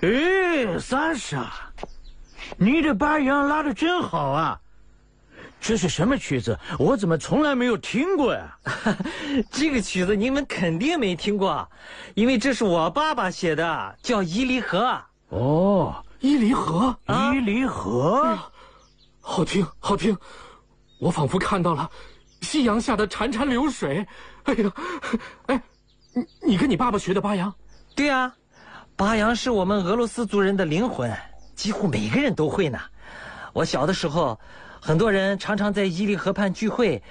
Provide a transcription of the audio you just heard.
哎，萨莎，你的八扬拉得真好啊！这是什么曲子？我怎么从来没有听过呀？ 这个曲子你们肯定没听过，因为这是我爸爸写的，叫《伊犁河》。 哦， 伊犁河， 伊犁河， 好听，好听，我仿佛看到了夕阳下的潺潺流水。哎呀，哎，你跟你爸爸学的八扬？ 对啊，八扬是我们俄罗斯族人的灵魂，几乎每个人都会呢。我小的时候，很多人常常在伊犁河畔聚会，